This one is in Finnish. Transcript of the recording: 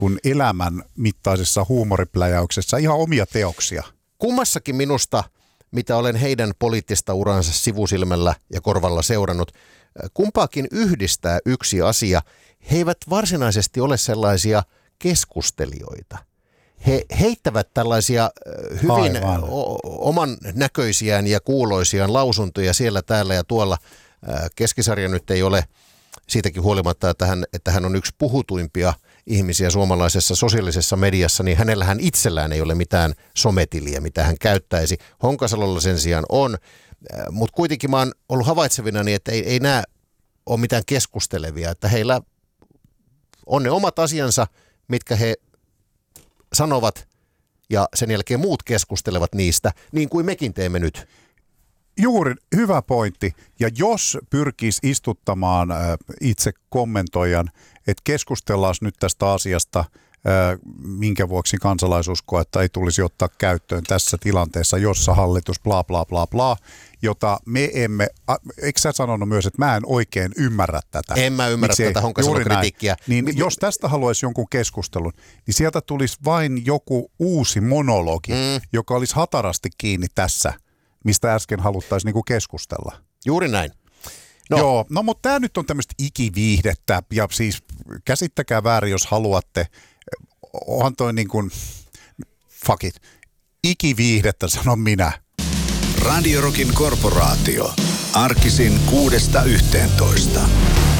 kuin elämän mittaisessa huumoripläjäyksessä ihan omia teoksia. Kummassakin minusta, mitä olen heidän poliittista uransa sivusilmällä ja korvalla seurannut, kumpaakin yhdistää yksi asia. He eivät varsinaisesti ole sellaisia keskustelijoita. He heittävät tällaisia hyvin oman näköisiään ja kuuloisiaan lausuntoja siellä, täällä ja tuolla. Keskisarja nyt ei ole siitäkin huolimatta, että hän on yksi puhutuimpia ihmisiä suomalaisessa sosiaalisessa mediassa, niin hänellähän itsellään ei ole mitään sometiliä, mitä hän käyttäisi. Honkasalolla sen sijaan on, mutta kuitenkin mä oon ollut havaitsevinani, että ei nämä ole mitään keskustelevia, että heillä on ne omat asiansa, mitkä he sanovat ja sen jälkeen muut keskustelevat niistä, niin kuin mekin teemme nyt. Juuri, hyvä pointti. Ja jos pyrkisi istuttamaan itse kommentoijan, että keskustellaan nyt tästä asiasta, minkä vuoksi kansalaisuuskoetta ei tulisi ottaa käyttöön tässä tilanteessa, jossa hallitus bla bla bla bla, jota me emme, eikö sä sanonut myös, että mä en oikein ymmärrä tätä? En mä ymmärrä tätä Honkasalon kritiikkiä. Niin jos tästä haluaisi jonkun keskustelun, niin sieltä tulisi vain joku uusi monologi, joka olisi hatarasti kiinni tässä, mistä äsken haluttaisiin niinku keskustella. Juuri näin. Joo, mutta tämä nyt on tämmöistä ikiviihdettä, ja siis käsittäkää väärin, jos haluatte, onhan toi niin kuin, fuck it, ikiviihdettä sanon minä. Radio Rockin korporaatio, arkisin 6–11.